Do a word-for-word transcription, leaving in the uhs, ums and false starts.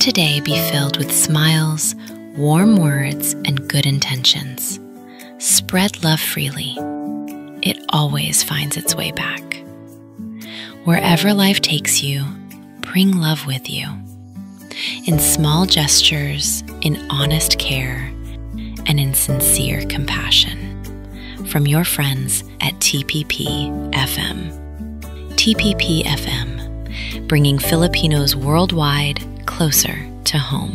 today be filled with smiles, warm words, and good intentions. Spread love freely. It always finds its way back. Wherever life takes you, bring love with you. In small gestures, in honest care, and in sincere compassion. From your friends at T P P F M. T P P F M, bringing Filipinos worldwide closer to home.